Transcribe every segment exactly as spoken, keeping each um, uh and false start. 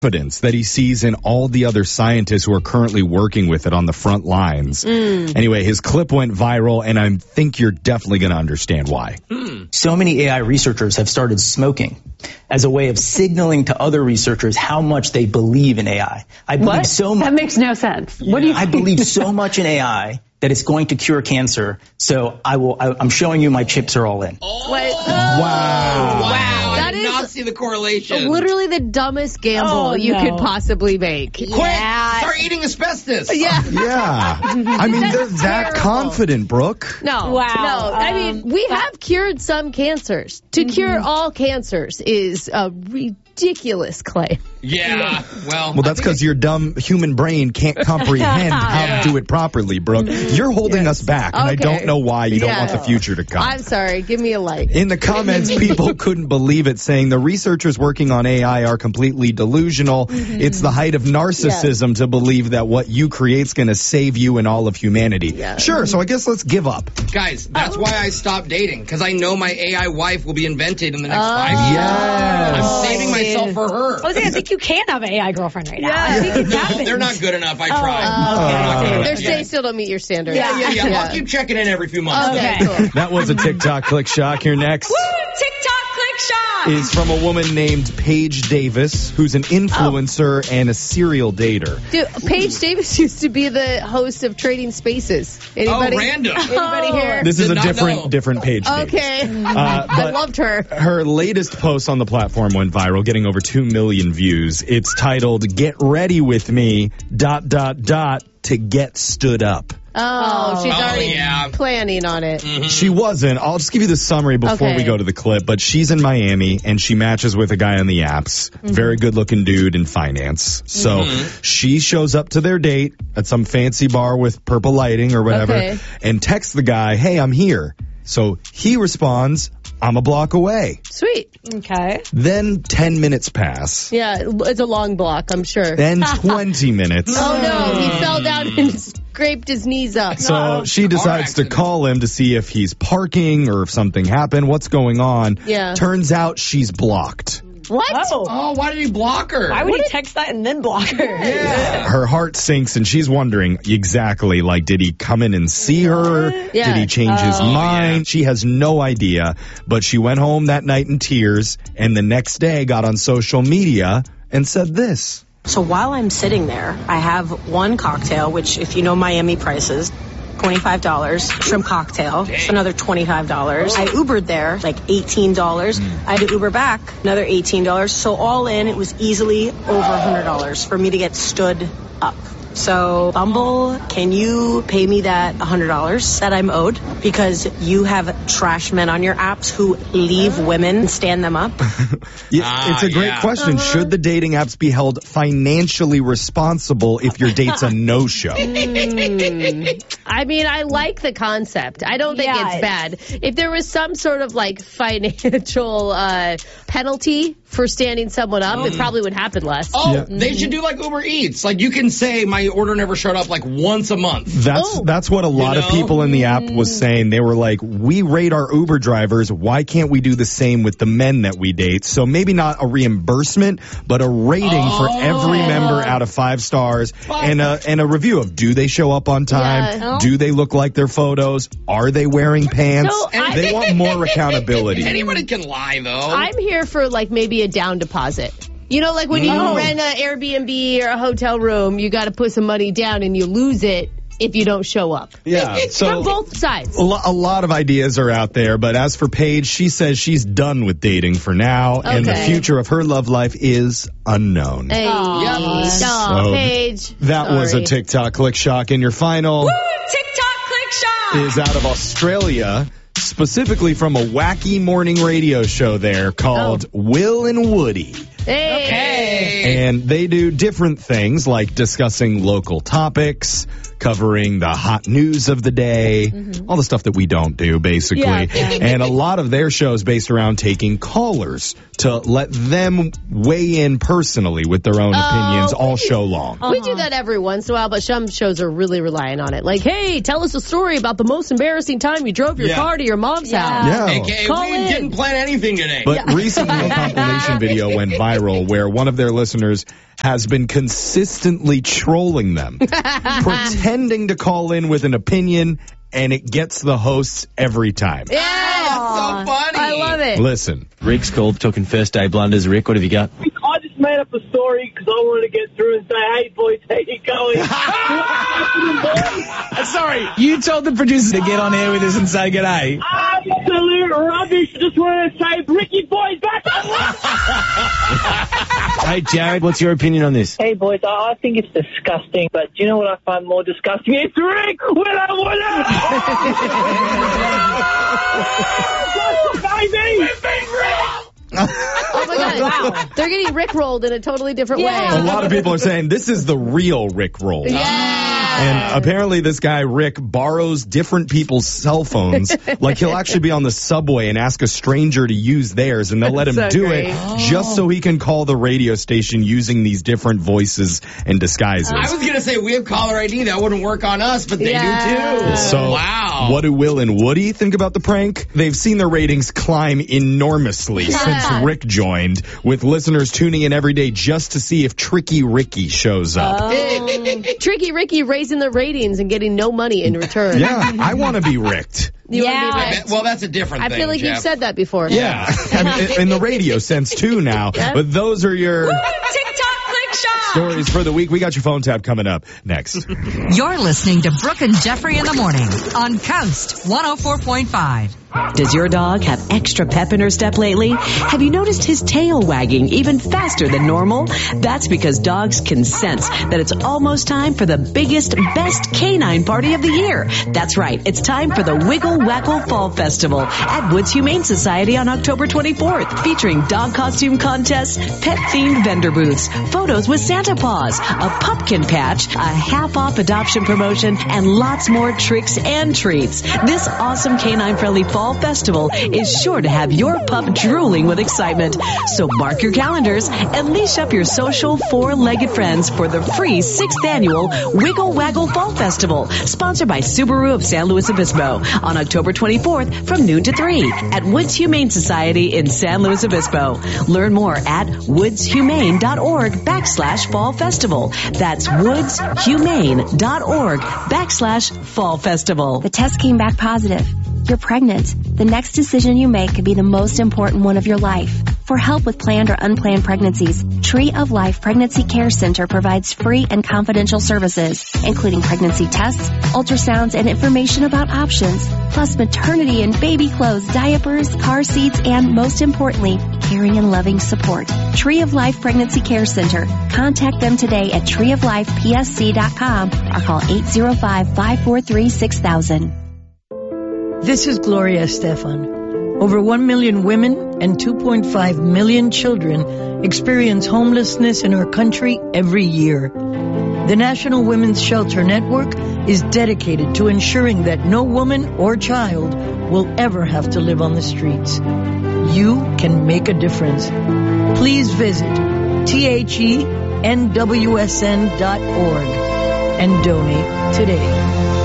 confidence that he sees in all the other scientists who are currently working with it on the front lines. Mm. Anyway, his clip went viral, and I think you're definitely going to understand why. Mm. So many A I researchers have started smoking as a way of signaling to other researchers how much they believe in A I. I believe what? so much. That makes no sense. Yeah. What do you? I believe so much in A I that it's going to cure cancer. So I will. I, I'm showing you my chips are all in. Oh, Wait. wow! Wow! That I did is not see the correlation. Literally the dumbest gamble Oh, you no. could possibly make. Quick! Yeah. Start eating asbestos. Yeah. Yeah. I mean, they're that terrible. confident, Brooke. No. Wow. No. I Um, mean, we have cured some cancers. To cure all cancers is a ridiculous claim. Yeah. Well. Well, that's because your dumb human brain can't comprehend how to do it properly, Brooke. You're holding us back, and I Okay. don't know why you don't Yeah. want the future to come. I'm sorry. Give me a like. In the comments, people couldn't believe it, saying the researchers working on A I are completely delusional. Mm-hmm. It's the height of narcissism to believe that what you create's going to save you and all of humanity. Yeah. Sure, so I guess let's give up. Guys, that's why I stopped dating, because I know my A I wife will be invented in the next Oh. five years. Yes. I'm saving myself for her. I was saying, I think you can have an A I girlfriend right now. Yeah. I think it's No, happening. they're not good enough. I tried. Oh, They're not good okay. enough. They're Yeah. they still don't meet your standards. Yeah, yeah, yeah. I'll keep checking in every few months. Okay, though. cool. That was a TikTok click shock. Here next Woo! TikTok click shot. is from a woman named Paige Davis, who's an influencer and a serial dater. Dude, Paige Davis used to be the host of Trading Spaces. Anybody? Oh, random. Anybody here? This is Did a not different know. different Paige Davis. Okay. Uh, I but loved her. her latest post on the platform went viral, getting over two million views. It's titled, "Get Ready With Me, dot, dot, dot, to get stood up." Oh, she's Oh, already yeah. planning on it. Mm-hmm. She wasn't. I'll just give you the summary before Okay. we go to the clip, but she's in Miami and she matches with a guy on the apps. Very good looking dude in finance. So she shows up to their date at some fancy bar with purple lighting or whatever Okay. and texts the guy, "Hey, I'm here." So he responds, "I'm a block away." Sweet. Okay. Then ten minutes pass. Yeah, it's a long block, I'm sure. Then twenty minutes. Oh no, he fell down and scraped his knees up. So she decides to accident. call him to see if he's parking or if something happened. What's going on? Yeah. Turns out she's blocked. What? Oh. Oh, why did he block her? Why would he text that and then block her? Yeah. Her heart sinks and she's wondering exactly, like, did he come in and see her? Yeah. Did he change his Oh, mind? yeah. She has no idea, but she went home that night in tears and the next day got on social media and said this. So while I'm sitting there, I have one cocktail, which if you know Miami prices, twenty-five dollars. Shrimp cocktail, it's another twenty-five dollars. I Ubered there, like eighteen dollars. I had to Uber back, another eighteen dollars. So all in, it was easily over one hundred dollars for me to get stood up. So, Bumble, can you pay me that one hundred dollars that I'm owed? Because you have trash men on your apps who leave women and stand them up. Yeah, Ah, it's a great yeah. question. Should the dating apps be held financially responsible if your date's a no-show? I mean, I like the concept. I don't think Yeah, it's bad. If there was some sort of like financial uh, penalty for standing someone up, it probably would happen less. Oh, Yeah. they should do like Uber Eats. Like, you can say my order never showed up like once a month. That's Oh. that's what a lot You of know? people in the app was saying. They were like, we rate our Uber drivers. Why can't we do the same with the men that we date? So maybe not a reimbursement, but a rating for every member out of five stars and a, and a review of do they show up on time? Yeah. Do they look like their photos? Are they wearing pants? So I- they want more accountability. Anybody can lie, though. I'm here for like maybe a down deposit. You know, like when you Oh. rent an Airbnb or a hotel room, you got to put some money down and you lose it if you don't show up. Yeah. From So both sides. a, lo- a lot of ideas are out there, but as for Paige, she says she's done with dating for now, and the Okay. future of her love life is unknown. Hey, Yep. Aw, So Paige. That was a Sorry. TikTok click shock, and your final TikTok click shot. is out of Australia, specifically from a wacky morning radio show there called Will and Woody. Hey. Hey. And they do different things like discussing local topics, covering the hot news of the day, all the stuff that we don't do, basically. Yeah, yeah. And a lot of their shows based around taking callers to let them weigh in personally with their own opinions all show long. We do that every once in a while, but some shows are really relying on it. Like, hey, tell us a story about the most embarrassing time you drove your Yeah. car to your mom's Yeah. house. Yeah. A K A Call we in. didn't plan anything today. But recently a compilation video went viral viral where one of their listeners has been consistently trolling them, pretending to call in with an opinion, and it gets the hosts every time. Yeah, so funny. I love it. Listen. Rick's called, talking first day blunders. Rick, what have you got? I just made up a story because I wanted to get through and say, hey, boys, how you going? Sorry, you told the producers to get on air with us and say g'day. Absolute rubbish. Just wanted to say, Ricky boys, back up. Hey, Jared, what's your opinion on this? Hey, boys, I think it's disgusting, but do you know what I find more disgusting? It's Rick when I want to. Baby! Oh my God! Wow, they're getting rickrolled in a totally different Yeah. way. A lot of people are saying this is the real Rick roll. Yeah. And apparently this guy, Rick, borrows different people's cell phones. Like, he'll actually be on the subway and ask a stranger to use theirs, and they'll let him So do great. it just so he can call the radio station using these different voices and disguises. I was going to say, we have caller I D. That wouldn't work on us, but they Yeah. do too. So, wow. what do Will and Woody think about the prank? They've seen their ratings climb enormously since Rick joined, with listeners tuning in every day just to see if Tricky Ricky shows up. Tricky Ricky raising the ratings and getting no money in return. Yeah, I want to be ricked. You wanna be Yeah. ricked? I bet- well, that's a different I thing, feel like Jeff. you've said that before. Yeah, I mean, in the radio sense too now. But those are your TikTok Click Shop. stories for the week. We got your phone tab coming up next. You're listening to Brooke and Jeffrey in the morning on Coast one oh four point five. Does your dog have extra pep in her step lately? Have you noticed his tail wagging even faster than normal? That's because dogs can sense that it's almost time for the biggest, best canine party of the year. That's right. It's time for the Wiggle Waggle Fall Festival at Woods Humane Society on October twenty-fourth, featuring dog costume contests, pet-themed vendor booths, photos with Santa Paws, a pumpkin patch, a half-off adoption promotion, and lots more tricks and treats. This awesome canine-friendly fall festival is sure to have your pup drooling with excitement. So mark your calendars and leash up your social four-legged friends for the free sixth annual Wiggle Waggle Fall Festival, sponsored by Subaru of San Luis Obispo, on October twenty-fourth from noon to three at Woods Humane Society in San Luis Obispo. Learn more at woodshumane.org backslash fall festival. That's woodshumane.org backslash fall festival. The test came back positive. You're pregnant. The next decision you make could be the most important one of your life. For help with planned or unplanned pregnancies, Tree of Life Pregnancy Care Center provides free and confidential services, including pregnancy tests, ultrasounds, and information about options, plus maternity and baby clothes, diapers, car seats, and most importantly, caring and loving support. Tree of Life Pregnancy Care Center. Contact them today at tree of life p s c dot com or call eight zero five, five four three, six thousand. This is Gloria Estefan. Over one million women and two point five million children experience homelessness in our country every year. The National Women's Shelter Network is dedicated to ensuring that no woman or child will ever have to live on the streets. You can make a difference. Please visit T H E N W S N dot org and donate today.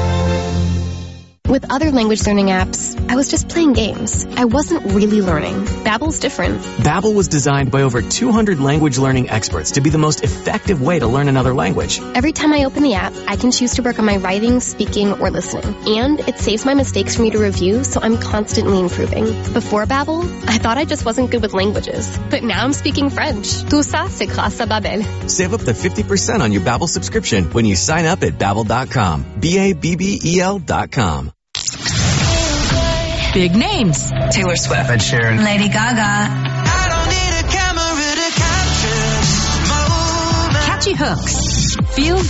With other language learning apps, I was just playing games. I wasn't really learning. Babbel's different. Babbel was designed by over two hundred language learning experts to be the most effective way to learn another language. Every time I open the app, I can choose to work on my writing, speaking, or listening. And it saves my mistakes for me to review, so I'm constantly improving. Before Babbel, I thought I just wasn't good with languages. But now I'm speaking French. Tout ça, c'est grâce à Babbel. Save up to fifty percent on your Babbel subscription when you sign up at babbel dot com. B A B B E L dot com. Big names. Taylor Swift. Ed Sheeran. Lady Gaga. Catchy hooks. Feel